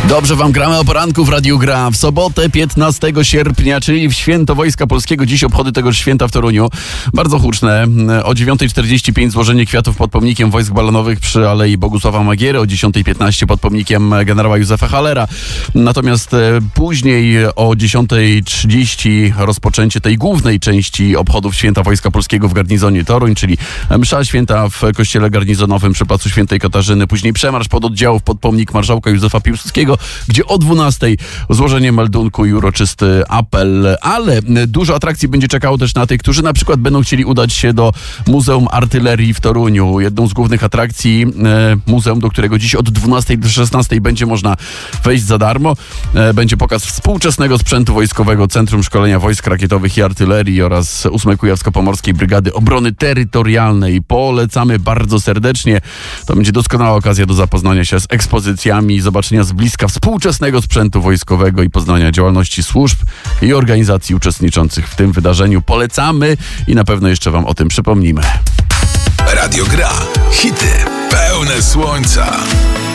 Dobrze wam gramy o poranku w Radiu Gra. W sobotę 15 sierpnia, czyli w święto Wojska Polskiego. Dziś obchody tego święta w Toruniu. Bardzo huczne. O 9:45 złożenie kwiatów pod pomnikiem wojsk balonowych przy Alei Bogusława Magiery. O 10:15 pod pomnikiem generała Józefa Hallera. Natomiast później o 10:30 rozpoczęcie tej głównej części obchodów święta Wojska Polskiego w garnizonie Toruń, czyli msza święta w kościele garnizonowym przy placu Świętej Katarzyny. Później przemarsz pododdziałów pod pomnik marszałka Józefa Piłsudskiego, gdzie o 12:00 złożenie meldunku i uroczysty apel. Ale dużo atrakcji będzie czekało też na tych, którzy na przykład będą chcieli udać się do Muzeum Artylerii w Toruniu. Jedną z głównych atrakcji muzeum, do którego dziś od 12:00 do 16:00 będzie można wejść za darmo. Będzie pokaz współczesnego sprzętu wojskowego Centrum Szkolenia Wojsk Rakietowych i Artylerii oraz 8. Kujawsko-Pomorskiej Brygady Obrony Terytorialnej. Polecamy bardzo serdecznie. To będzie doskonała okazja do zapoznania się z ekspozycjami, zobaczenia z bliska współczesnego sprzętu wojskowego i poznania działalności służb i organizacji uczestniczących w tym wydarzeniu. Polecamy i na pewno jeszcze wam o tym przypomnimy. Radio Gra. Hity pełne słońca.